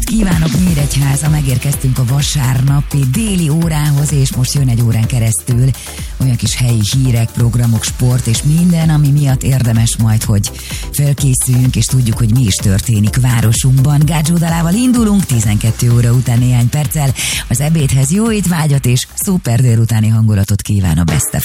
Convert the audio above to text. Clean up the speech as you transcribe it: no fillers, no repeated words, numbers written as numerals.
kívánok, Nyíregyháza, megérkeztünk a vasárnapi déli órához, és most jön egy órán keresztül olyan kis helyi hírek, programok, sport és minden, ami miatt érdemes majd, hogy felkészüljünk, és tudjuk, hogy mi is történik városunkban. Gácsó Dalával indulunk, 12 óra után néhány perccel. Az ebédhez jó étvágyat és szuper délutáni hangulatot kíván a Best